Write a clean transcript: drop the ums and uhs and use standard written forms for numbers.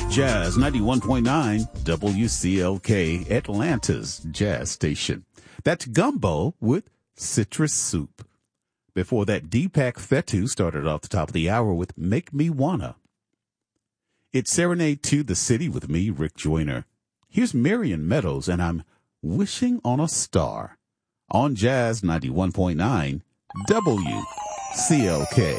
Jazz 91.9 WCLK, Atlanta's jazz station. That's Gumbo with Citrus Soup. Before that, Deepak Fetu started off the top of the hour with Make Me Wanna. It's Serenade to the City with me, Rick Joyner. Here's Marion Meadows, and I'm Wishing on a Star on Jazz 91.9 WCLK.